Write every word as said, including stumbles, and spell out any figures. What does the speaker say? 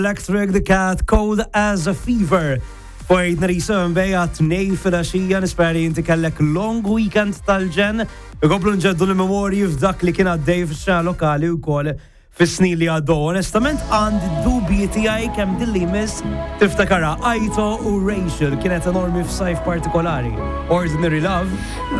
Electric the Cat, Cold as a Fever. Fojt narisem bejat nej fil-axija nisperi inti kellek long weekend tal-ġen. Ikoplu nġeddu l-memorji f'dak li kien għaddej f'xena lokali u kol fis-snin li għaddu. Onestament għandi dubji tiegħi kemm dilli miss tiftakara Aito u Rachel kienet enormi f'sajf partikolari. Ordinary Love